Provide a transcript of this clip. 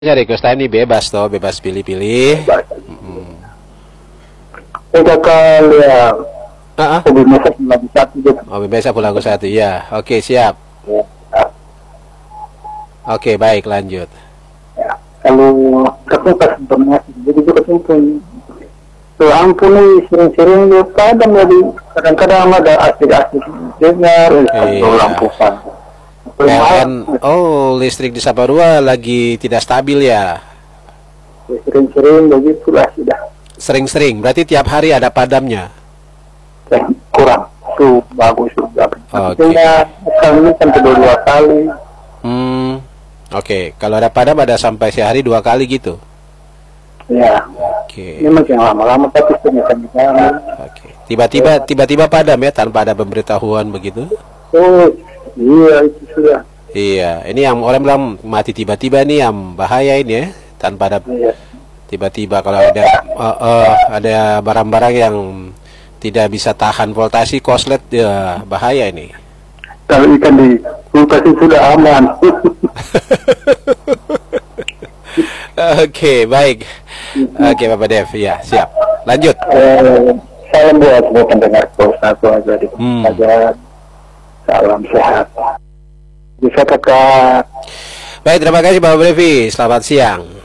request time ini bebas toh, bebas pilih-pilih. Kakak ya, hobi masak lagu satu gitu. Hobi masak lagu satu, ya. Oke, siap. Ya. Oke, baik, lanjut. Ya. Kalau kakak pas bermasak, jadi juga tumpun. Tuh ampun nih, sering-sering ya kadang jadi kadang-kadang ada asik-asik dengar, atau lampukan. PLN, listrik di Saparua lagi tidak stabil ya. Sering-sering begitulah sudah. Sering-sering, berarti tiap hari ada padamnya. Kurang, tuh bagus juga. Oke. Kami sampai 2 kali. Oke. Kalau ada padam ada sampai sehari 2 kali gitu. Ya. Oke. Memang yang lama-lama tapi ternyata. Oke. Tiba-tiba padam ya tanpa ada pemberitahuan begitu. Oh, iya itu sudah. Iya, ini yang orang bilang mati tiba-tiba nih yang bahaya ini ya, tanpa ada tiba-tiba kalau ada barang-barang yang tidak bisa tahan voltasi koslet ya bahaya ini. Kalau ikan di kulkas itu sudah aman. Oke, baik. Oke, Bapak Dev, ya siap. Lanjut. Salam buat semua pendengar satu aja di aja. Salam sehat. Bisa kakak. Baik, terima kasih Bapak Brevi. Selamat siang.